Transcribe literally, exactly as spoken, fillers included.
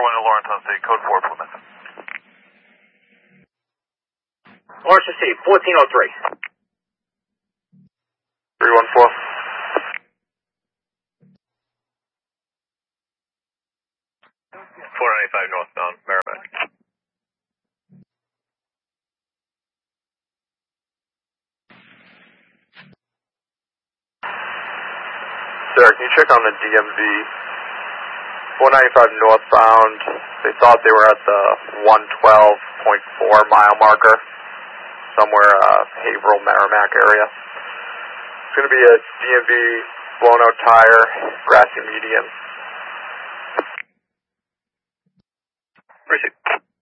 one to Lawrence on State, code four, Plymouth. Lawrence on State, fourteen oh three. three one four. four ninety-five northbound, Merrimack. Sir, can you check on the D M V? four ninety-five northbound, they thought they were at the one twelve point four mile marker, somewhere uh, Haverhill, Merrimack area. It's going to be a D M V blown out tire, grassy median. Appreciate it.